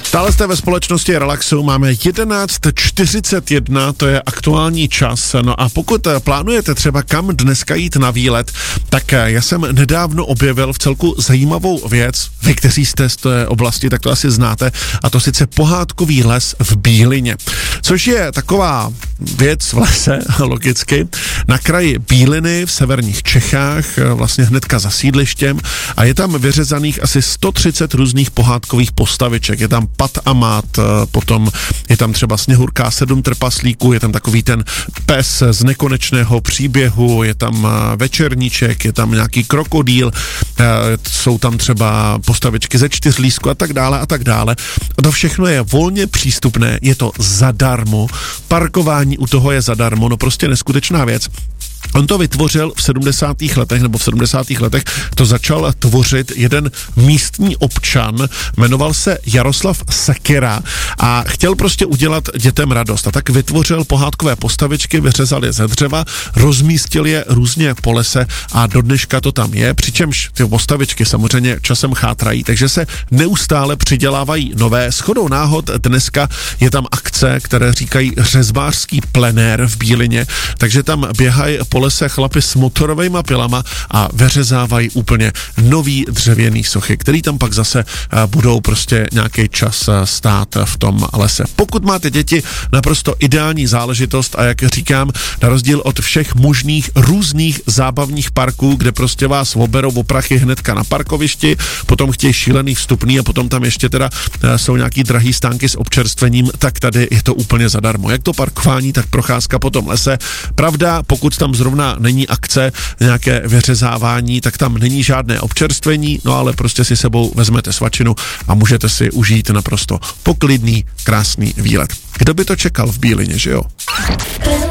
Stále jste ve společnosti Relaxu, máme 11:41, to je aktuální čas. No a pokud plánujete třeba kam dneska jít na výlet, tak já jsem nedávno objevil v celku zajímavou věc, vy, kteří jste z té oblasti, tak to asi znáte, a to sice pohádkový les v Bílině, což je taková věc v lese, logicky, na kraji Bíliny v severních Čechách, vlastně hnedka za sídlištěm, a je tam vyřezaných asi 130 různých pohádkových postaviček. Je tam Pat a Mat, potom je tam třeba Sněhurka a 7 trpaslíků, je tam takový ten pes z Nekonečného příběhu, je tam Večerníček, je tam nějaký krokodýl, jsou tam třeba postavičky ze Čtyřlísku a tak dále a tak dále. To všechno je volně přístupné, je to zadarmo, parkování u toho je zadarmo, no prostě neskutečná věc. On to vytvořil v 70. letech, nebo v 70. letech to začal tvořit jeden místní občan, jmenoval se Jaroslav Sekera a chtěl prostě udělat dětem radost. A tak vytvořil pohádkové postavičky, vyřezal je ze dřeva, rozmístil je různě po lese a do dneška to tam je, přičemž ty postavičky samozřejmě časem chátrají, takže se neustále přidělávají nové. Shodou náhod dneska je tam akce, které říkají řezbářský plenér v Bílině, takže tam běhají po lese chlapi s motorovejma pilama a vyřezávají úplně nový dřevěný sochy, který tam pak zase budou prostě nějaký čas stát v tom lese. Pokud máte děti, naprosto ideální záležitost a jak říkám, na rozdíl od všech možných různých zábavních parků, kde prostě vás oberou o prachy hnedka na parkovišti, potom chtějí šílený vstupný a potom tam ještě teda jsou nějaký drahý stánky s občerstvením, tak tady je to úplně zadarmo. Jak to parkování, tak procházka po tom lese. Pravda, pokud tam zrovna není akce, nějaké vyřezávání, tak tam není žádné občerstvení, no ale prostě si sebou vezmete svačinu a můžete si užít naprosto poklidný, krásný výlet. Kdo by to čekal v Bílině, že jo?